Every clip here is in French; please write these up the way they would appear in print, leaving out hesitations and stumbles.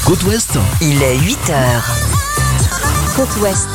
Côte Ouest. Il est 8h. Côte Ouest.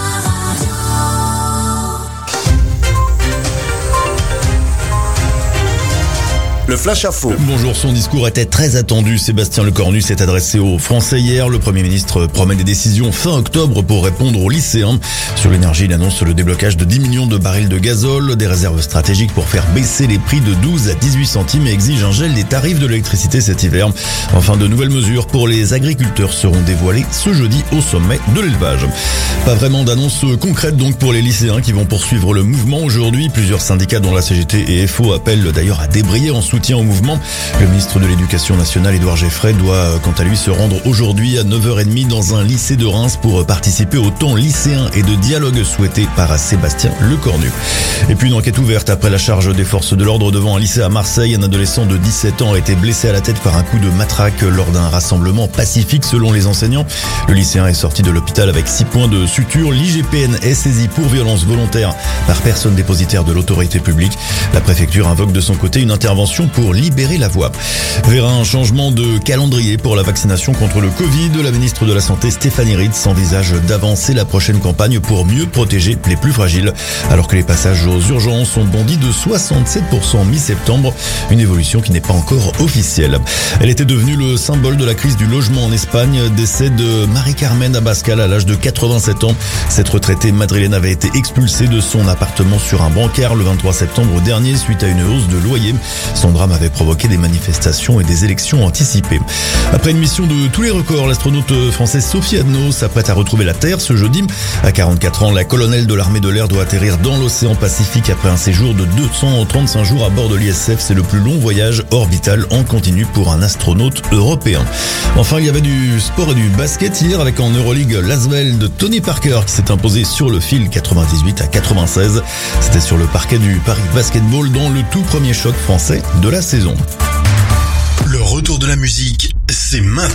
Le Flash Info. Bonjour, son discours était très attendu. Sébastien Lecornu s'est adressé aux Français hier. Le Premier ministre promet des décisions fin octobre pour répondre aux lycéens. Sur l'énergie, il annonce le déblocage de 10 millions de barils de gazole, des réserves stratégiques pour faire baisser les prix de 12 à 18 centimes et exige un gel des tarifs de l'électricité cet hiver. Enfin, de nouvelles mesures pour les agriculteurs seront dévoilées ce jeudi au sommet de l'élevage. Pas vraiment d'annonce concrète donc pour les lycéens qui vont poursuivre le mouvement aujourd'hui. Plusieurs syndicats dont la CGT et FO appellent d'ailleurs à débrayer en soutien au mouvement. Le ministre de l'Éducation nationale, Édouard Geoffrey, doit quant à lui se rendre aujourd'hui à 9h30 dans un lycée de Reims pour participer au temps lycéen et de dialogue souhaité par Sébastien Lecornu. Et puis une enquête ouverte après la charge des forces de l'ordre devant un lycée à Marseille. Un adolescent de 17 ans a été blessé à la tête par un coup de matraque lors d'un rassemblement pacifique selon les enseignants. Le lycéen est sorti de l'hôpital avec 6 points de suture. L'IGPN est saisi pour violence volontaire par personne dépositaire de l'autorité publique. La préfecture invoque de son côté une intervention pour libérer la voie. Vers un changement de calendrier pour la vaccination contre le Covid, la ministre de la Santé Stéphanie Ritz envisage d'avancer la prochaine campagne pour mieux protéger les plus fragiles. Alors que les passages aux urgences ont bondi de 67% mi-septembre, une évolution qui n'est pas encore officielle. Elle était devenue le symbole de la crise du logement en Espagne. Décès de Marie-Carmen Abascal à l'âge de 87 ans. Cette retraitée madrilène avait été expulsée de son appartement sur un brancard le 23 septembre dernier suite à une hausse de loyer. Son drame avait provoqué des manifestations et des élections anticipées. Après une mission de tous les records, l'astronaute française Sophie Adno s'apprête à retrouver la Terre ce jeudi. À 44 ans, la colonelle de l'armée de l'air doit atterrir dans l'océan Pacifique après un séjour de 235 jours à bord de l'ISF. C'est le plus long voyage orbital en continu pour un astronaute européen. Enfin, il y avait du sport et du basket hier avec en Euroleague l'Asvel de Tony Parker qui s'est imposé sur le fil 98-96. C'était sur le parquet du Paris Basketball dans le tout premier choc français de la saison. Le retour de la musique, c'est maintenant.